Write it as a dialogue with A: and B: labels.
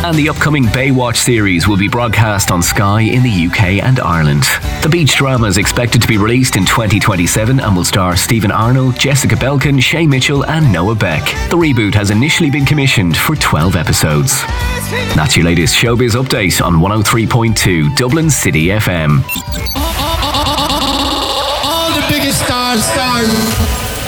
A: And the upcoming Baywatch series will be broadcast on Sky in the UK and Ireland. The beach drama is expected to be released in 2027 and will star Stephen Arnold, Jessica Belkin, Shay Mitchell and Noah Beck. The reboot has initially been commissioned for 12 episodes. That's your latest showbiz update on 103.2 Dublin City FM.
B: All the biggest stars.